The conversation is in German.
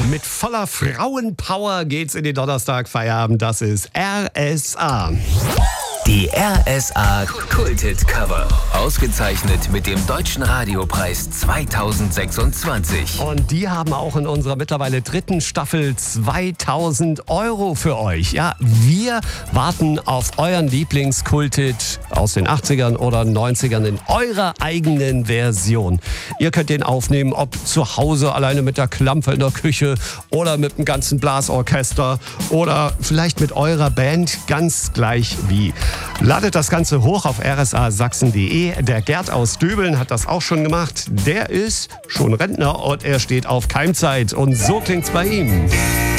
Mit voller Frauenpower geht's in den Donnerstag-Feierabend. Das ist RSA. Die RSA Kulthit Cover. Ausgezeichnet mit dem Deutschen Radiopreis 2026. Und die haben auch in unserer mittlerweile 3. Staffel 2000 € für euch. Ja, wir warten auf euren Lieblingskulthit aus den 80ern oder 90ern in eurer eigenen Version. Ihr könnt den aufnehmen, ob zu Hause alleine mit der Klampfe in der Küche oder mit dem ganzen Blasorchester oder vielleicht mit eurer Band, ganz gleich wie. Ladet das Ganze hoch auf rsasachsen.de. Der Gerd aus Döbeln hat das auch schon gemacht. Der ist schon Rentner und er steht auf Keimzeit. Und so klingt's bei ihm.